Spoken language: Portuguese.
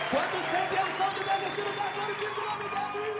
Quando você vê o som de meu vestido da glória, fica o nome dele.